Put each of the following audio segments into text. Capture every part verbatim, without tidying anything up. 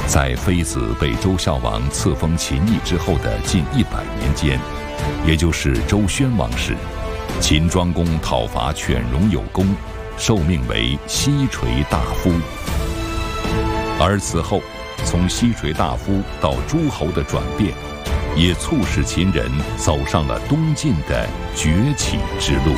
在妃子被周孝王册封秦邑之后的近一百年间，也就是周宣王时，秦庄公讨伐犬戎有功，受命为西垂大夫。而此后，从西垂大夫到诸侯的转变，也促使秦人走上了东晋的崛起之路。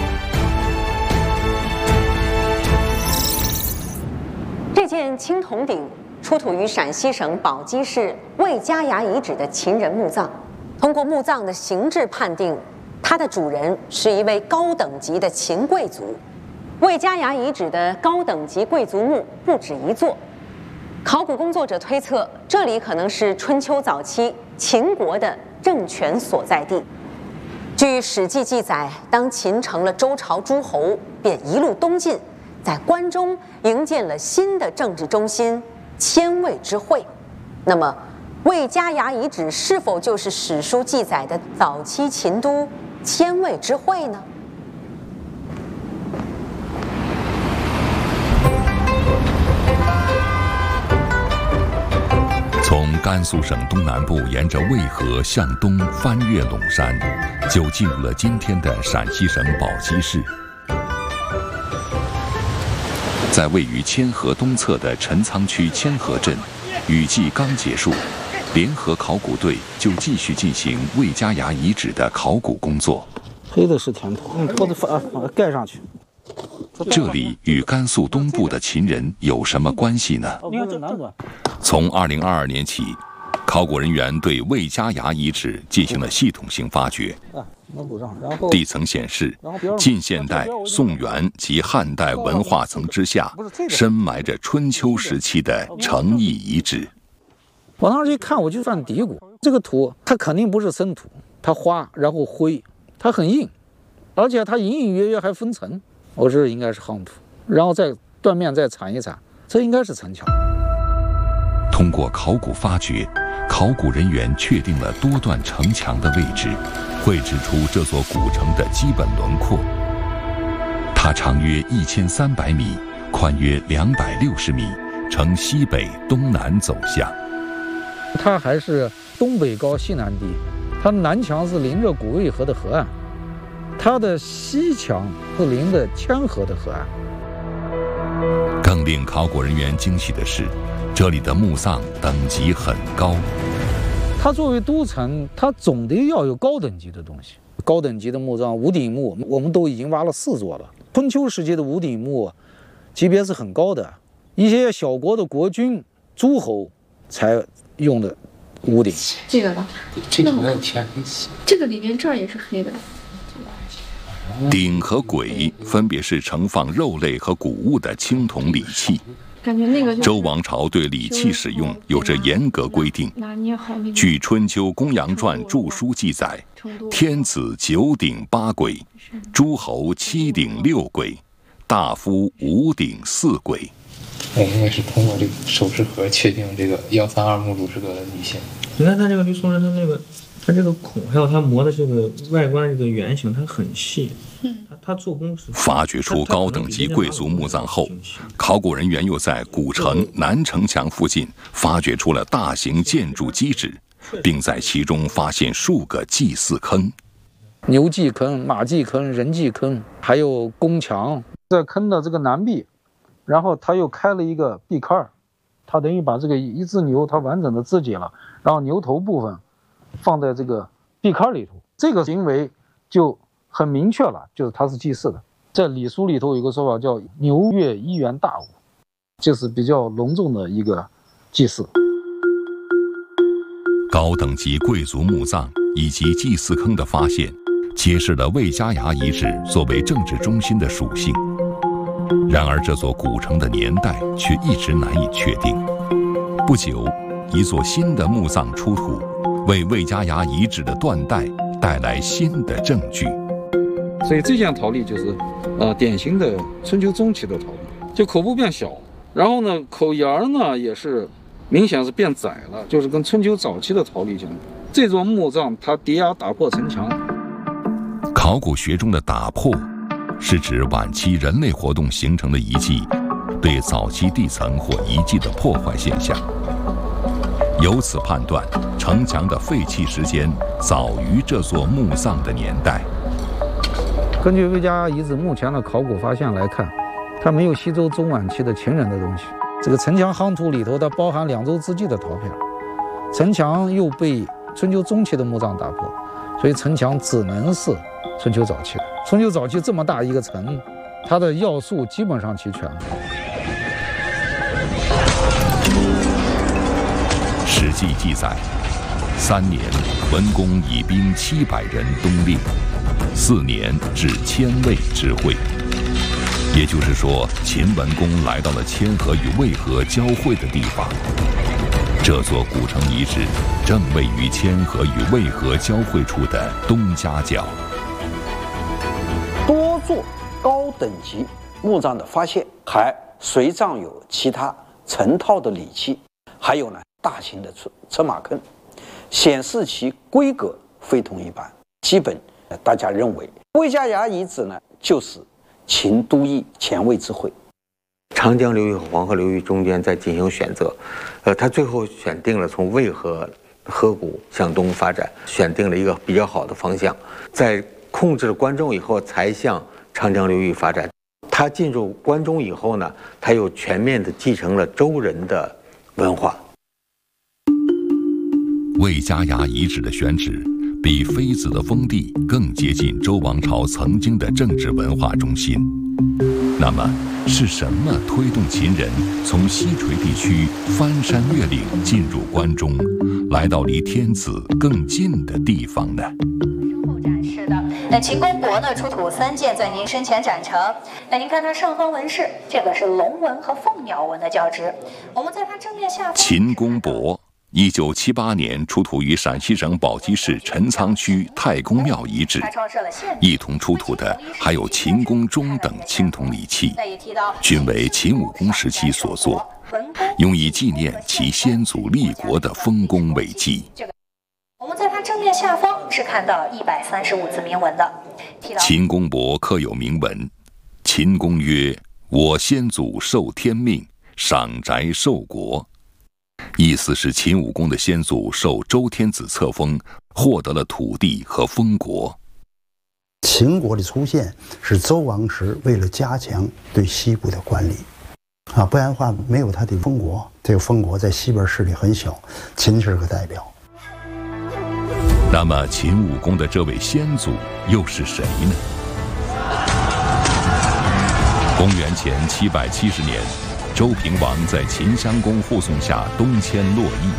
这件青铜鼎出土于陕西省宝鸡市魏家崖遗址的秦人墓葬，通过墓葬的形制判定，它的主人是一位高等级的秦贵族。魏家崖遗址的高等级贵族墓不止一座，考古工作者推测，这里可能是春秋早期秦国的政权所在地。据《史记》记载，当秦成了周朝诸侯，便一路东进，在关中营建了新的政治中心千魏之会。那么，魏家崖遗址是否就是史书记载的早期秦都千魏之会呢？ 从甘肃省东南部沿着渭河向东翻越陇山，就进入了今天的陕西省宝鸡市。在位于千河东侧的陈仓区千河镇，雨季刚结束，联合考古队就继续进行魏家崖遗址的考古工作。 黑的是填土，嗯，拖的啊盖上去。 这里与甘肃东部的秦人有什么关系呢？从二零二二年起，考古人员对魏家崖遗址进行了系统性发掘。地层显示，近现代、宋元及汉代文化层之下，深埋着春秋时期的城邑遗址。 我当时一看，我就犯嘀咕：这个土它肯定不是生土，它花然后灰，它很硬，而且它隐隐约约还分层。我这应该是夯土，然后再断面再铲一铲，这应该是城墙。 通过考古发掘，考古人员确定了多段城墙的位置，绘制出这座古城的基本轮廓。它长约一千三百米，宽约两百六十米，呈西北东南走向。 它还是东北高西南低，它南墙是临着古渭河的河岸，它的西墙是临着千河的河岸。 更令考古人员惊喜的是，这里的墓葬等级很高。 它作为都城，它总得要有高等级的东西。高等级的墓葬，五鼎墓，我们都已经挖了四座了。春秋时期的五鼎墓，级别是很高的，一些小国的国君、诸侯才用的五鼎。 这个吧， 这个没有填黑。 这个里面这儿也是黑的。 鼎和簋分别是盛放肉类和谷物的青铜礼器。 感觉那个周王朝对礼器使用有着严格规定。据《春秋公羊传》注书记载，天子九鼎八簋，诸侯七鼎六簋，大夫五鼎四簋。 我应该是通过这个首饰盒确定这个幺三二墓主是个女性。 你看它这个就说是它那个。它这个孔还有它磨的这个外观这个圆形，它很细。嗯，它它做工是发掘出高等级贵族墓葬后，考古人员又在古城南城墙附近发掘出了大型建筑基址，并在其中发现数个祭祀坑。 牛祭坑、马祭坑、人祭坑，还有宫墙。在坑的这个南壁，然后他又开了一个壁坎，他等于把这个一只牛它完整的肢解了，然后牛头部分放在这个壁坎里头，这个行为就很明确了，就是他是祭祀的。在礼书里头有个说法叫牛月一元大物，就是比较隆重的一个祭祀。 高等级贵族墓葬以及祭祀坑的发现，揭示了魏家崖遗址作为政治中心的属性。然而，这座古城的年代却一直难以确定。不久，一座新的墓葬出土，为魏家崖遗址的断代带来新的证据。 所以这件陶粒就是，呃，典型的春秋中期的陶粒，就口部变小，然后呢，口沿儿呢也是明显是变窄了，就是跟春秋早期的陶粒相比。这座墓葬它叠压打破城墙。 考古学中的打破，是指晚期人类活动形成的遗迹对早期地层或遗迹的破坏现象。 由此判断，城墙的废弃时间早于这座墓葬的年代。 根据魏家遗址目前的考古发现来看，它没有西周中晚期的秦人的东西。这个城墙夯土里头，它包含两周之际的陶片，城墙又被春秋中期的墓葬打破，所以城墙只能是春秋早期的。春秋早期这么大一个城，它的要素基本上齐全了。 《史记》记载，三年，文公以兵七百人东猎，四年至千魏之会。也就是说，秦文公来到了千河与渭河交汇的地方。这座古城遗址正位于千河与渭河交汇处的东夹角。 多座高等级墓葬的发现，还随葬有其他成套的礼器，还有呢大型的车车马坑，显示其规格非同一般。基本大家认为魏家崖遗址呢就是秦都邑前魏之会。 长江流域和黄河流域中间在进行选择，呃，他最后选定了从渭河河谷向东发展，选定了一个比较好的方向，在控制了关中以后才向长江流域发展。他进入关中以后呢，他又全面地继承了周人的文化。 魏家崖遗址的选址比妃子的封地更接近周王朝曾经的政治文化中心。那么，是什么推动秦人从西陲地区翻山越岭进入关中，来到离天子更近的地方呢？ 展示的那秦公伯呢出土三件在您身前展成。那您看它上方纹饰，这个是龙纹和凤鸟纹的交织。我们在它正面下方， 秦公伯。一九七八年出土于陕西省宝鸡市陈仓区太公庙遗址，一同出土的还有秦公钟等青铜礼器，均为秦武公时期所作，用以纪念其先祖立国的丰功伟绩。 我们在它正面下方是看到一百三十五字铭文的。 秦公伯刻有铭文：秦公曰：“我先祖受天命，赏宅受国。”意思是秦武公的先祖受周天子册封，获得了土地和封国。 秦国的出现是周王时为了加强对西部的管理，啊，不然的话没有他的封国，这个封国在西边势力很小，秦是个代表。 那么秦武公的这位先祖又是谁呢？公元前七百七十年。周平王在秦襄公护送下东迁洛邑，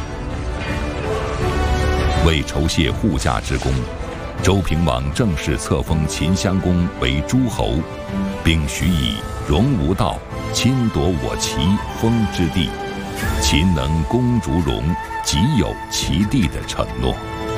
为酬谢护驾之功，周平王正式册封秦襄公为诸侯，并许以戎无道，侵夺我其封之地，秦能攻逐戎，即有其地的承诺。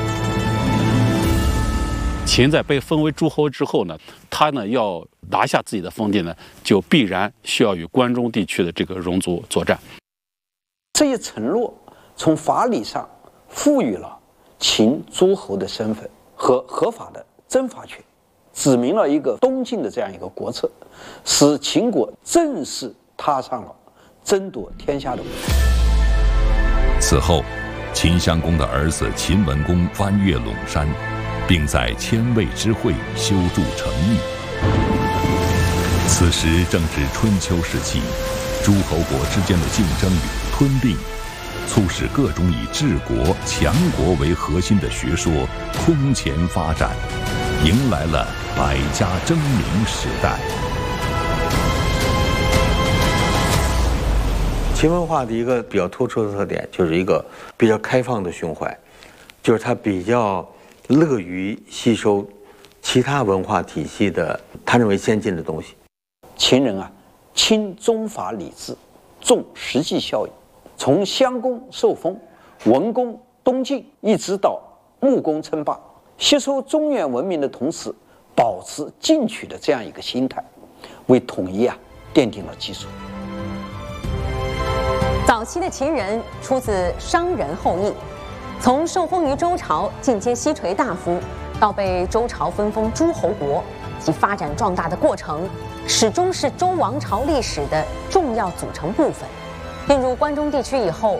秦在被封为诸侯之后呢，他呢要拿下自己的封地呢，就必然需要与关中地区的这个戎族作战。 这一承诺从法理上赋予了秦诸侯的身份和合法的征伐权，指明了一个东晋的这样一个国策，使秦国正式踏上了争夺天下的路。 此后，秦襄公的儿子秦文公翻越陇山，并在千魏之会修筑城邑。此时正值春秋时期，诸侯国之间的竞争与吞并，促使各种以治国强国为核心的学说空前发展，迎来了百家争鸣时代。 秦文化的一个比较突出的特点，就是一个比较开放的胸怀，就是它比较乐于吸收其他文化体系的他认为先进的东西。 秦人啊，轻宗法礼制，重实际效益。从襄公受封、文公东晋，一直到穆公称霸，吸收中原文明的同时，保持进取的这样一个心态，为统一啊奠定了基础。 早期的秦人出自商人后裔，从受封于周朝进阶西陲大夫，到被周朝分封诸侯国及发展壮大的过程，始终是周王朝历史的重要组成部分。并入关中地区以后，